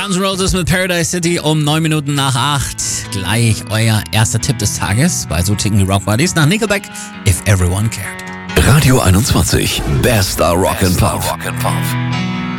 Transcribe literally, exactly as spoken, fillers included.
Guns N' Roses mit Paradise City um neun Minuten nach acht. Gleich euer erster Tipp des Tages bei So ticken die Rock Buddies nach Nickelback, If Everyone Cared. Radio einundzwanzig, bester Rock and Pop.